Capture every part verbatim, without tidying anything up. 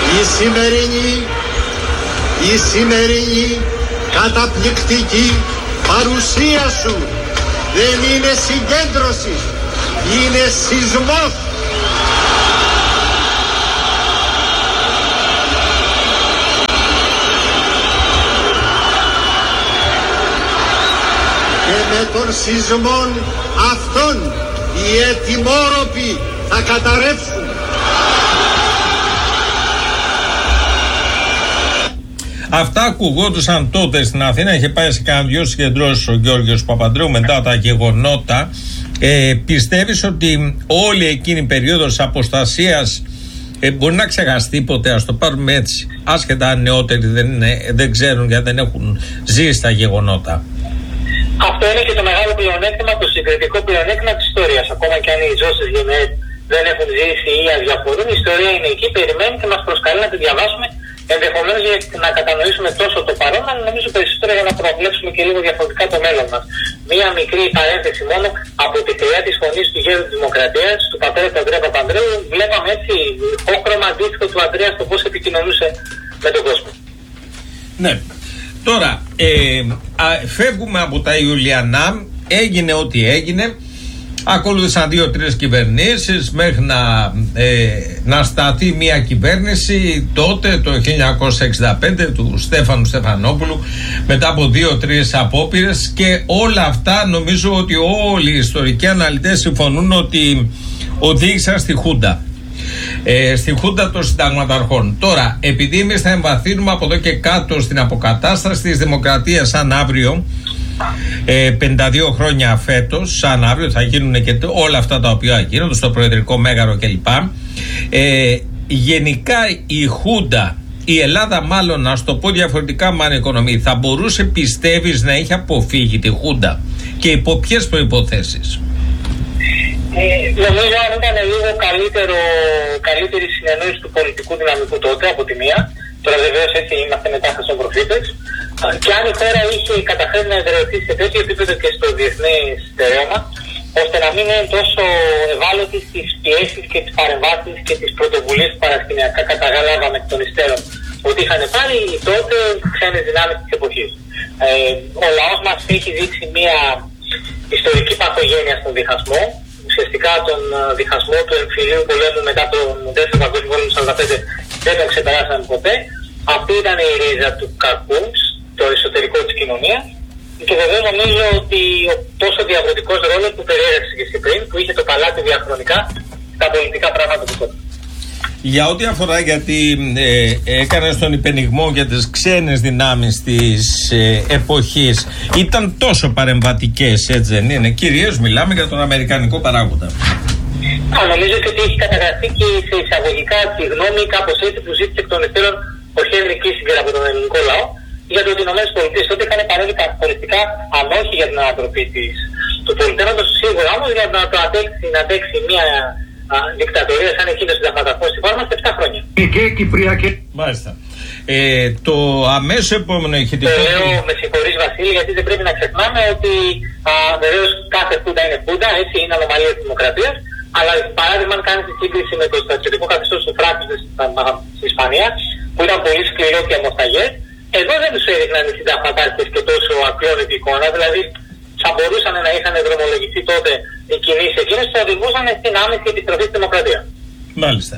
Η σημερινή, η σημερινή καταπληκτική παρουσία σου δεν είναι συγκέντρωση, είναι σεισμός. Και με τον σεισμόν αυτόν οι ετοιμόρροποι θα καταρρεύσουν. Αυτά ακουγόντουσαν τότε στην Αθήνα. Είχε πάει σε κάνα δυο συγκεντρώσεις ο Γιώργος Παπανδρέου μετά τα γεγονότα. Ε, πιστεύεις ότι όλη εκείνη η περίοδος αποστασίας ε, μπορεί να ξεχαστεί ποτέ? Ας το πάρουμε έτσι, άσχετα αν νεότεροι δεν, είναι, δεν ξέρουν γιατί δεν έχουν ζήσει τα γεγονότα. Αυτό είναι και το μεγάλο πλεονέκτημα, το συγκριτικό πλεονέκτημα της ιστορίας. Ακόμα και αν οι ζώσες γενναίες δεν έχουν ζήσει ή αδιαφορούν, η ιστορία είναι εκεί, περιμένει και μας προσκαλεί να τη διαβάσουμε, ενδεχομένως για να κατανοήσουμε τόσο το παρόν, αλλά νομίζω περισσότερο για να προβλέψουμε και λίγο διαφορετικά το μέλλον μας. Μία μικρή παρένθεση μόνο από τη χρειά της φωνής του γέρου της Δημοκρατίας, του πατέρα του Ανδρέα Παπανδρέου, βλέπαμε έτσι ηχόχρωμα αντίστοιχο του Ανδρέα στο πώς επικοινωνούσε με τον κόσμο. Ναι. Τώρα, ε, α, φεύγουμε από τα Ιουλιανά, έγινε ό,τι έγινε, ακολούθησαν δύο-τρεις κυβερνήσεις μέχρι να, ε, να σταθεί μια κυβέρνηση τότε το χίλια εννιακόσια εξήντα πέντε του Στέφανου Στεφανόπουλου μετά από δύο-τρεις απόπειρες, και όλα αυτά νομίζω ότι όλοι οι ιστορικοί αναλυτές συμφωνούν ότι οδήγησαν στη Χούντα. Ε, στη Χούντα των Συνταγματαρχών. Τώρα, επειδή εμείς θα εμβαθύνουμε από εδώ και κάτω στην αποκατάσταση της δημοκρατίας σαν αύριο, ε, πενήντα δύο χρόνια φέτος, σαν αύριο θα γίνουν και όλα αυτά τα οποία γίνονται στο Προεδρικό Μέγαρο κλπ. Ε, γενικά η Χούντα, η Ελλάδα μάλλον, να το πω διαφορετικά, μαν οικονομία, θα μπορούσε, πιστεύεις, να έχει αποφύγει τη Χούντα, και υπό ποιες προϋποθέσεις? Ε, νομίζω αν ήταν λίγο καλύτερο, καλύτερη συνεννόηση του πολιτικού δυναμικού τότε από τη μία, τώρα βεβαίως έτσι είμαστε μετά χρυσοπροφήτες, και αν η χώρα είχε καταφέρει να εδραιωθεί σε τέτοιο επίπεδο και στο διεθνές στερέωμα, ώστε να μην είναι τόσο ευάλωτη στις πιέσεις και τις παρεμβάσεις και τις πρωτοβουλίες που παρασκηνιακά καταγάλαβαμε εκ των υστέρων ότι είχαν πάρει τότε ξένες δυνάμεις της εποχής. Ε, ο λαός μας έχει δείξει μια ιστορική παθογένεια στον διχασμό. Ουσιαστικά τον διχασμό του εμφυλίου πολέμου μετά τον δεύτερο παγκόσμιο πόλεμο του σαράντα πέντε δεν τον ξεπεράσαμε ποτέ. Αυτή ήταν η ρίζα του κακού στο εσωτερικό της κοινωνίας, και βεβαίως νομίζω ότι ο τόσο διαβροτικός ρόλος που περιέγραψε και εσύ πριν, που είχε το παλάτι διαχρονικά στα πολιτικά πράγματα του τότε. Για ό,τι αφορά, γιατί ε, έκανες τον υπενιγμό για τις ξένες δυνάμεις της ε, εποχής, ήταν τόσο παρεμβατικές, έτσι δεν είναι? Κυρίως μιλάμε για τον αμερικανικό παράγοντα. Α, νομίζω και ότι έχει καταγραφεί και σε εισαγωγικά τη γνώμη, κάπως έτσι, που ζήτησε εκ των υστέρων ο Χένρι Κίσιγκερ από τον ελληνικό λαό, για το ότι οι ΗΠΑ τότε είχαν παρέμβει καθοριστικά, αν όχι για την ανατροπή της, του πολιτεύοντος, σίγουρα όμως για να το αντέξει, να αντέξει μια α, δικτατορία σαν εκείνο στην Συνταγματαρχών στη χώρα μας επτά χρόνια. Και Κυπριακή. Μάλιστα. Ε, το αμέσως επόμενο ηχητικό. Το λέω, με συγχωρείς Βασίλη, γιατί δεν πρέπει να ξεχνάμε ότι βεβαίως κάθε Χούντα είναι Χούντα, έτσι, είναι ανομαλία της δημοκρατίας. Αλλά παράδειγμα, αν κάνεις τη σύγκριση με το στρατιωτικό καθεστώς του Φράγκου στην Ισπανία, που ήταν πολύ σκληρό και αμοσταγές, εδώ δεν τους έδειχναν οι συνταγματάρχες και τόσο ακλόνητη εικόνα. Δηλαδή, θα μπορούσαν να είχαν δρομολογηθεί τότε οι κινήσεις εκείνες που θα οδηγούσαν στην άμεση επιστροφή στη δημοκρατία. Μάλιστα.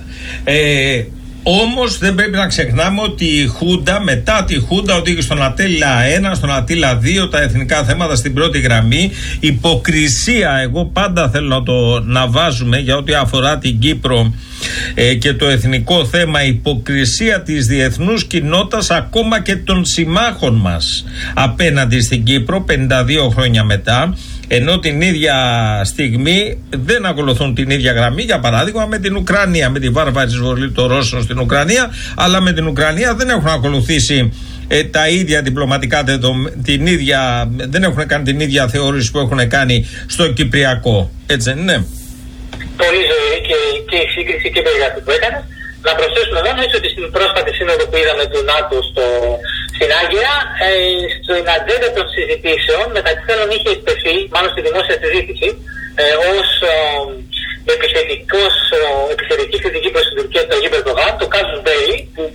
Ε, Όμως δεν πρέπει να ξεχνάμε ότι η Χούντα, μετά τη Χούντα, οδήγησε στον Ατήλα ένα, στον Ατήλα δύο, τα εθνικά θέματα στην πρώτη γραμμή. Υποκρισία, εγώ πάντα θέλω να το να βάζουμε για ό,τι αφορά την Κύπρο ε, και το εθνικό θέμα, υποκρισία της διεθνούς κοινότητας, ακόμα και των συμμάχων μας απέναντι στην Κύπρο πενήντα δύο χρόνια μετά, ενώ την ίδια στιγμή δεν ακολουθούν την ίδια γραμμή, για παράδειγμα με την Ουκρανία, με τη βάρβαρη εισβολή των Ρώσων στην Ουκρανία, αλλά με την Ουκρανία δεν έχουν ακολουθήσει ε, τα ίδια διπλωματικά δεδομένα, την ίδια, δεν έχουν κάνει την ίδια θεώρηση που έχουν κάνει στο Κυπριακό. Έτσι δεν είναι? Πολύ ζωή και, και η σύγκριση και η περιγραφή που έκανε. Να προσθέσουμε εδώ ότι στην πρόσφατη σύνοδο που είδαμε του ΝΑΤΟ στο, στην Άγκυρα, ε, στην ατζέντα των συζητήσεων μεταξύ άλλων είχε εκτεθεί, μάλλον στη δημόσια συζήτηση, ε, ως ε, επιθετικός, ε, επιθετική κριτική προς την Τουρκία του Αγίου Ερντογάν, το Κάζους Μπέι, που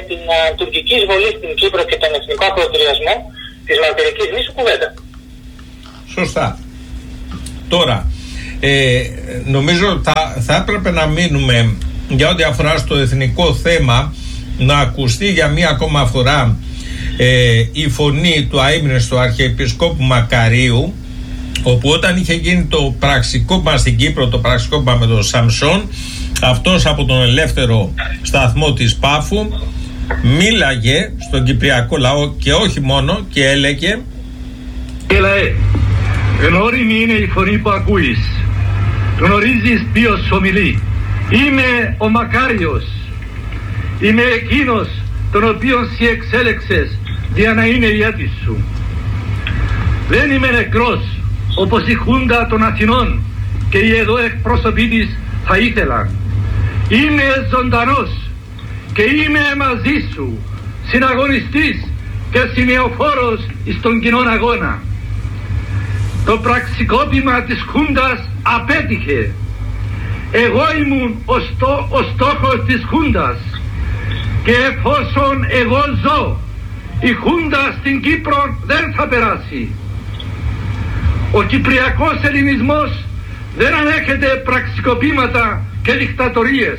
την α, τουρκική εισβολή στην Κύπρο και τον εθνικό ακροτηριασμό της Μαρτυρικής νήσου κουβέντα. Σωστά. Τώρα, ε, νομίζω θα, θα έπρεπε να μείνουμε για ό,τι αφορά στο εθνικό θέμα, να ακουστεί για μία ακόμα φορά ε, η φωνή του αείμνηστου Αρχιεπισκόπου Μακαρίου, όπου όταν είχε γίνει το πραξικόπημα στην Κύπρο, το πραξικόπημα με τον Σαμσόν, αυτός από τον ελεύθερο σταθμό της Πάφου μίλαγε στον κυπριακό λαό και όχι μόνο, και έλεγε: «Και λαέ, γνώριμη είναι η φωνή που ακούεις. Γνωρίζεις ποιος ομιλεί. Είμαι ο Μακάριος. Είμαι εκείνος τον οποίον σύ εξέλεξες για να είναι ιέτης σου. Δεν είμαι νεκρός όπως η Χούντα των Αθηνών και οι εδώ εκπρόσωποι της θα ήθελαν. Είμαι ζωντανός και είμαι μαζί σου, συναγωνιστής και σημειοφόρος στον κοινόν αγώνα. Το πραξικόπημα της Χούντας απέτυχε. Εγώ ήμουν ο, στό, ο στόχος της Χούντας και εφόσον εγώ ζω, η Χούντα στην Κύπρο δεν θα περάσει. Ο κυπριακός ελληνισμός δεν ανέχεται πραξικοπήματα και δικτατορίες.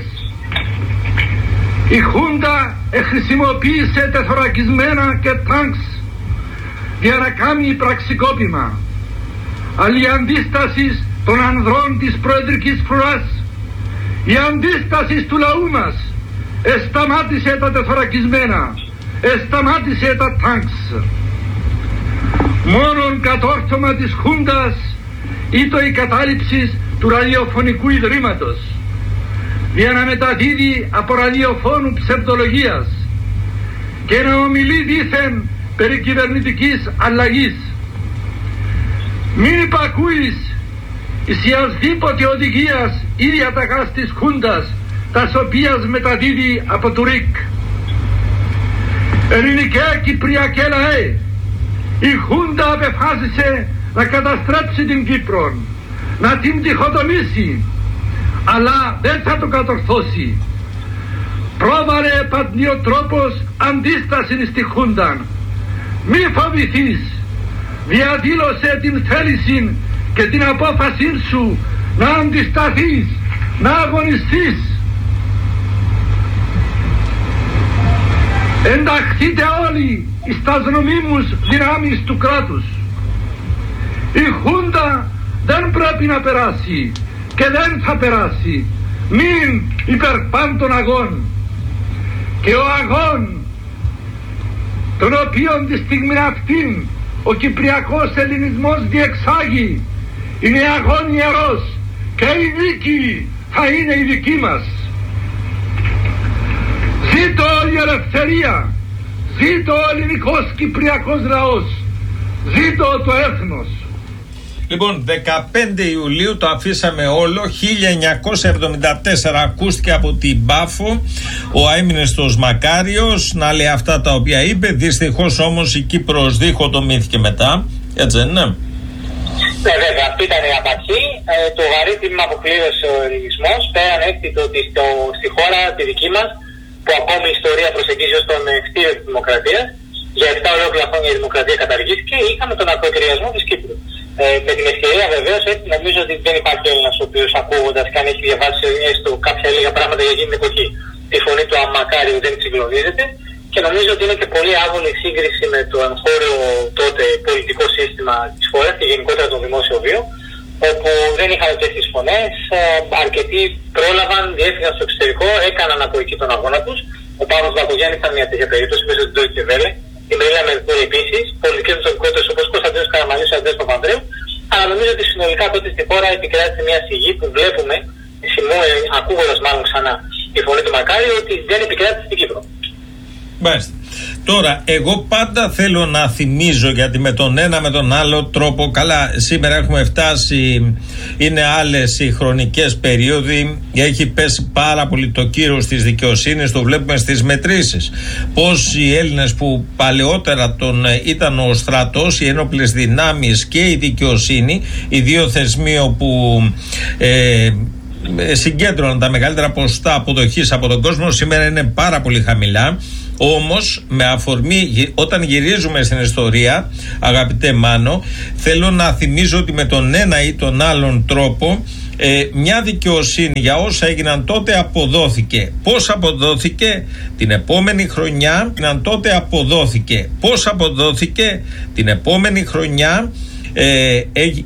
Η Χούντα χρησιμοποίησε τεθωρακισμένα και τάγκς για να κάνει πραξικόπημα. Αλλά η αντίσταση των ανδρών της προεδρικής φρουράς, η αντίσταση του λαού μας εσταμάτησε τα τεθωρακισμένα, εσταμάτησε τα τάγκς. Μόνον κατόρθωμα της Χούντας ήταν η κατάληψη του ραδιοφωνικού ιδρύματος για να μεταδίδει από ραδιοφώνου ψευδολογίας και να ομιλεί δήθεν περί κυβερνητικής αλλαγής. Μην υπακούεις εις ιασδήποτε οδηγίας ή διαταγάς της Χούντας, τας οποίας μεταδίδει από του ΡΙΚ. Ελληνικέ κυπριακέ λαέ, η Χούντα απεφάσισε να καταστρέψει την Κύπρο, να την διχοτομήσει, αλλά δεν θα το κατορθώσει. Πρόβαλε παντιοτρόπος αντίσταση στη Χούντα. Μη φοβηθείς, διαδήλωσε την θέληση και την απόφαση σου να αντισταθείς, να αγωνιστείς. Ενταχθείτε όλοι στα νομίμους δυνάμεις του κράτους. Η Χούντα δεν πρέπει να περάσει και δεν θα περάσει. Μην υπερπάντων αγών. Και ο αγών τον οποίον τη στιγμή αυτήν ο κυπριακός ελληνισμός διεξάγει είναι αγών ιερός και η νίκη θα είναι η δική μας. Ζήτω η ελευθερία, ζήτω ο ελληνικός κυπριακός λαός, ζήτω το έθνος. Λοιπόν, δεκαπέντε Ιουλίου το αφήσαμε όλο. χίλια εννιακόσια εβδομήντα τέσσερα ακούστηκε από την Πάφο ο αείμνηστος Μακάριος να λέει αυτά τα οποία είπε. Δυστυχώς όμως η Κύπρος διχοτομήθηκε μετά. Έτσι δεν είναι? Ναι, βέβαια, αυτή ήταν η απαρχή. Ε, το βαρύ τίμημα που πλήρωσε ο ελληνισμός, πέραν έτσι το ότι στο, στη χώρα τη δική μας, που ακόμη η ιστορία προσεγγίζει ως τον κτίριο της δημοκρατίας, για επτά ολόκληρα χρόνια η δημοκρατία καταργήθηκε, είχαμε τον ακροτηριασμό της Κύπρου. Ε, με την ευκαιρία βεβαίως, έτσι νομίζω ότι δεν υπάρχει Έλληνας ο οποίος ακούγοντας και αν έχει διαβάσει έστω κάποια λίγα πράγματα για εκείνη την εποχή, τη φωνή του Αμακάριου δεν συγκλονίζεται, και νομίζω ότι είναι και πολύ άβολη σύγκριση με το εγχώριο τότε πολιτικό σύστημα της χώρας και γενικότερα το δημόσιο βίο, όπου δεν είχαν τέτοιες φωνές, αρκετοί πρόλαβαν, διέφυγαν στο εξωτερικό, έκαναν από εκεί τον αγώνα τους. Ο Παύλος Μπακογιάννης ήταν μια τέτοια περίπτωση μέσα στην Deutsche Welle, η Μερίλα Μερκούρη επίσης, πολιτικές προσωπικότητες όπως Κωνσταντίνος Καραμανλής, ο Αντρέας Παπανδρέου, αλλά νομίζω ότι συνολικά τότε στη χώρα επικράτησε μια σιγή που βλέπουμε, ακούγοντας μάλλον ξανά τη φωνή του Μακάριου, ότι δεν επικράτησε στην Κύπρο. Μάλιστα. Τώρα, εγώ πάντα θέλω να θυμίζω, γιατί με τον ένα με τον άλλο τρόπο, καλά, σήμερα έχουμε φτάσει, είναι άλλες οι χρονικές περίοδοι, έχει πέσει πάρα πολύ το κύρος της δικαιοσύνης, το βλέπουμε στις μετρήσεις. Πώς οι Έλληνες που παλαιότερα τον ήταν ο στρατός, οι ένοπλες δυνάμεις και η δικαιοσύνη, οι δύο θεσμοί όπου ε, συγκέντρωναν τα μεγαλύτερα ποσοστά αποδοχής από τον κόσμο, σήμερα είναι πάρα πολύ χαμηλά. Όμως με αφορμή, όταν γυρίζουμε στην ιστορία, αγαπητέ Μάνο, θέλω να θυμίζω ότι με τον ένα ή τον άλλον τρόπο ε, μια δικαιοσύνη για όσα έγιναν τότε αποδόθηκε. Πώς αποδόθηκε? Την επόμενη χρονιά τότε αποδόθηκε. Πώς αποδόθηκε? Την επόμενη χρονιά ε,